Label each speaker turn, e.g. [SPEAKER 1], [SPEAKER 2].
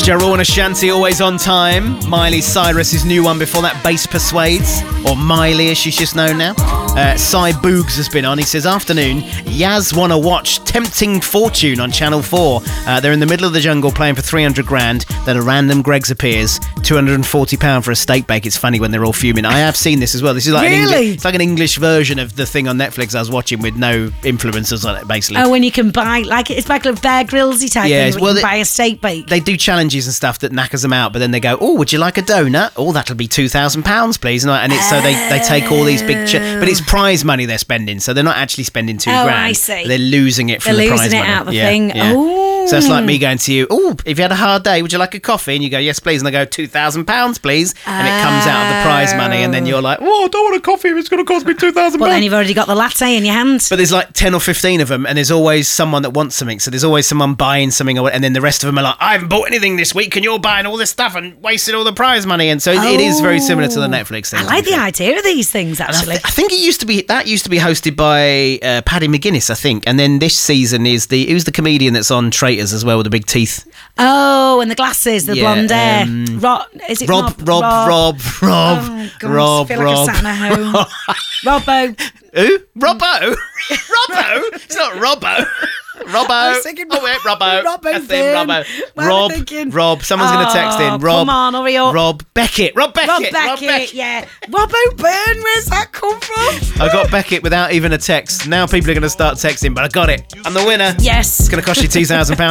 [SPEAKER 1] Cheryl and Ashanti always on time. Miley Cyrus's new one before that, Bass Persuades, or Miley as she's just known now. Cy Boogs has been on. He says, afternoon, Yaz want to watch Tempting Fortune on Channel 4. They're in the middle of the jungle playing for 300 grand. Then a random Greggs appears, £240 for a steak bake. It's funny when they're all fuming. I have seen this as well. This is like it's like an English version of the thing on Netflix I was watching with no influencers on it, basically.
[SPEAKER 2] Oh, when you can buy, like, it's like a Bear Grylls-y type thing, where you can buy a steak bake.
[SPEAKER 1] They do challenges and stuff that knackers them out, but then they go, oh, would you like a donut? Oh, that'll be £2,000, please. And it's so they take all these big... but it's prize money they're spending, so they're not actually spending £2,000.
[SPEAKER 2] I see.
[SPEAKER 1] They're losing it from the prize money.
[SPEAKER 2] They're losing it out the thing.
[SPEAKER 1] Yeah.
[SPEAKER 2] Oh.
[SPEAKER 1] So it's like me going to you, oh, if you had a hard day, would you like a coffee? And you go, yes, please. And I go, £2,000, please. And it comes out of the prize money, and then you're like, oh, I don't want a coffee if it's going to cost me £2,000.
[SPEAKER 2] Well, then you've already got the latte in your hand.
[SPEAKER 1] But there's like 10 or 15 of them, and there's always someone that wants something. So there's always someone buying something, and then the rest of them are like, I haven't bought anything this week, and you're buying all this stuff and wasting all the prize money. And so it is very similar to the Netflix thing.
[SPEAKER 2] I like the idea of these things, actually.
[SPEAKER 1] I think it used to be hosted by Paddy McGuinness, I think. And then this season is who's the comedian that's on Traitors as well with the big teeth?
[SPEAKER 2] Oh, and the glasses, the blonde hair. Is it Rob?
[SPEAKER 1] Rob.
[SPEAKER 2] Oh, God, I feel like I'm sat in a home. Robbo.
[SPEAKER 1] Who? Robbo? Robbo? It's not Robbo. Robbo.
[SPEAKER 2] I was thinking,
[SPEAKER 1] Robbo.
[SPEAKER 2] Robbo.
[SPEAKER 1] Robbo. Rob. Someone's going to text in. Rob.
[SPEAKER 2] Come on, hurry up.
[SPEAKER 1] Rob Beckett.
[SPEAKER 2] Yeah. Robbo Byrne, where's that come from?
[SPEAKER 1] I got Beckett without even a text. Now people are going to start texting, but I got it. I'm the winner.
[SPEAKER 2] Yes.
[SPEAKER 1] It's going to cost you £2,000